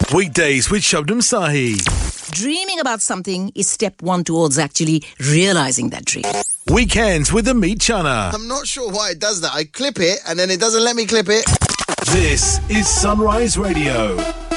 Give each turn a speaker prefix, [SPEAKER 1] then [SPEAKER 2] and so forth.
[SPEAKER 1] Weekdays with Shabnam Sahi.
[SPEAKER 2] Dreaming about something is step one towards actually realizing that dream.
[SPEAKER 1] Weekends with Amit Chana.
[SPEAKER 3] I'm not sure why it does that. I clip it and then it doesn't let me clip it.
[SPEAKER 1] This is Sunrise Radio.